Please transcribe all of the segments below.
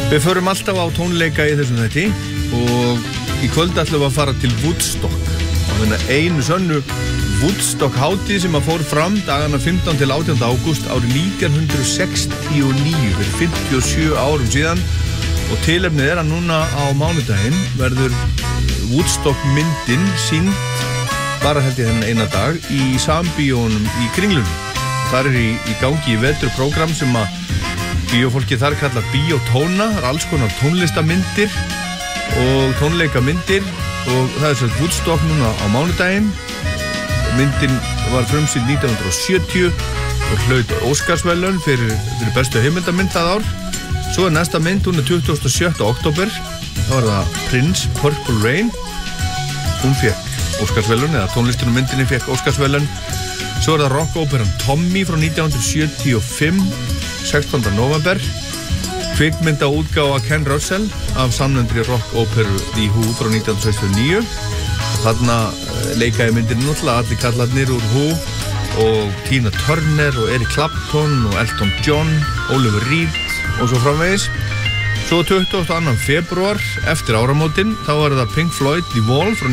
Við förum alltaf á tónleika í þessum þætti og í kvöld ætlum við að fara til Woodstock á einu sönnu Woodstock hátíð sem að fór fram dagana 15 til 18. ágúst árið 1969 fyrir 57 árum síðan og tilefnið að núna á mánudaginn verður Woodstock myndin sýnd bara held ég þennan eina dag í Sambíónum í Kringlunni. Þar í gangi í veturprogram sem að bíófólki þar kallar bíótóna, það alls konar tónlistamyndir og tónleikamyndir og það svo Woodstock núna á mánudaginn. Myndin var frumsýnd 1970 og hlaut Óskarsverðlaun fyrir bestu heimildamynd það ár. Svo næsta mynd, hún 27. október, það var það Prince, Purple Rain. Hún fékk Óskarsverðlaun, eða tónlistin og myndinni fékk Óskarsverðlaun. Svo það rockóperan Tommy frá 1975, 16. november. Kvikmyndaútgáfa Ken Russell af samnefndri rockóperu The Who frá 1969. Þarna leikaði myndinni náttúrulega allir kallarnir úr Who og Tina Turner og Eric Clapton og Elton John, Oliver Reed og svo framvegis. Svo 22. febrúar eftir áramótin þá var það Pink Floyd The Wall frá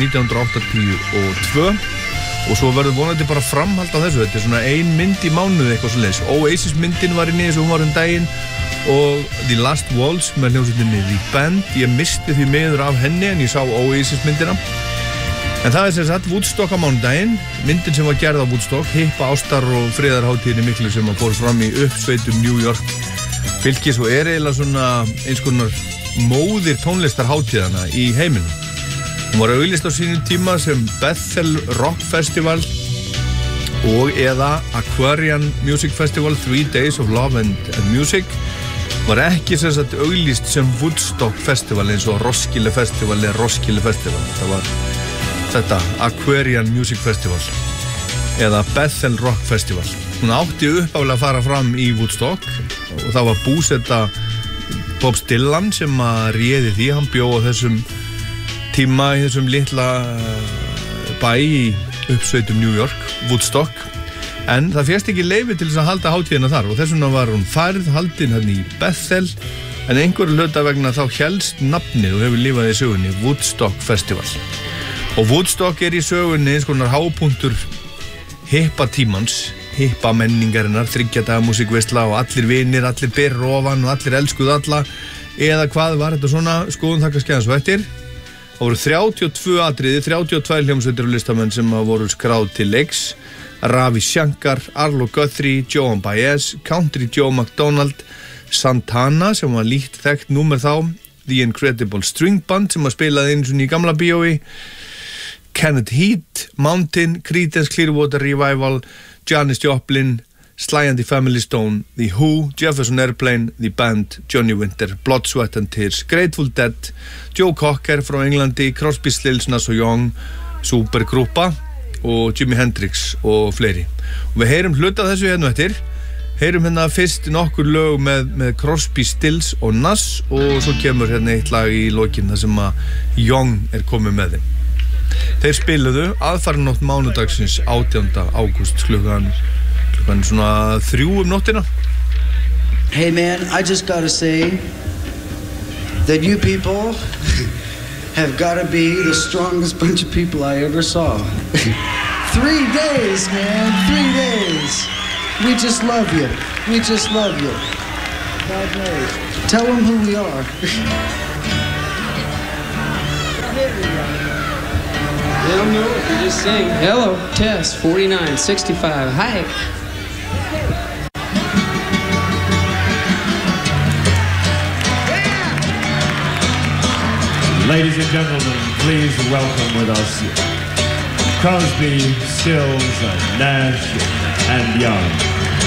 1982 og svo verður vonandi bara framhald á þessu. Þetta svona ein mynd í mánuði eitthvað svoleiðis. Oasis myndin var inni eins og hún var daginn og The Last Waltz með hljómsveitinni The Band. Ég misti því miður af henni en ég sá Oasis myndina. En það sem sagt Woodstock á mánudaginn, myndin sem var gerð á Woodstock, hippa ástar og friðarhátíðinni miklu sem að fór fram í uppsveitum New York fylkis og eiginlega svona eins konar móðir tónlistarhátíðana í heiminum. Hún var auglýst á sínum tíma sem Bethel Rock Festival og eða Aquarian Music Festival 3 Days of Love and Music. Var ekki sem sagt auglýst sem Woodstock Festival eins og Roskilde Festival eða Roskilde Festival. Það var þetta Aquarian Music Festival eða Bethel Rock Festival. Hún átti uppálega að fara fram í Woodstock og það var búsetta Bob Dylan sem að réði því. Hann bjó á þessum tíma í þessum litla bæ í uppsveitum New York, Woodstock. En það fékkst ekki leyfi til þess að halda hátíðina þar og þess vegna var hún færð haldin hérna í Bethel en einhverju hluta vegna þá hélst nafnið og hefur lifað í sögunni Woodstock Festival. Og Woodstock í sögunni eins konar hápunktur hippa tímans, hippa menningarinnar, 3 daga músíkveisla og allir vinir, allir ber ofan og allir elskuð alla. Eða hvað var þetta svona, skoðum það kannski aðeins og eftir. Það voru 32 atriði, 32 hljómsveitir og listamenn sem voru skráð til leiks. Ravi Shankar, Arlo Guthrie, Joan Baez, Country Joe McDonald, Santana sem var lítt þekkt númer þá, The Incredible String Band sem spilaði einu svona í gamla bíói, Kenneth Heat, Mountain, Creedence Clearwater Revival, Janis Joplin, Sly and the Family Stone, The Who, Jefferson Airplane, The Band, Johnny Winter, Blood, Sweat and Tears, Grateful Dead, Joe Cocker frá Englandi, Crosby, Stills, Nash & Young, supergrúpa og Jimi Hendrix og fleiri. Og við heyrum hluta af þessu hérna eftir. Heyrum hérna fyrst nokkur lög með Crosby, Stills og Nash og svo kemur hérna eitt lag í lokin þar sem að Young komið með þeim. Þeir spiluðu aðfaranótt mánudagsins 18. ágúst klukkan svona 3 nóttina. Hey man, I just gotta say that you people have gotta be the strongest bunch of people I ever saw. 3 days, man, 3 days. We just love you. We just love you. God knows. Tell them who we are. They don't know if you just sing. Hello, test, 49, 65. Hi. Ladies and gentlemen, please welcome with us Crosby, Stills, Nash, and Young.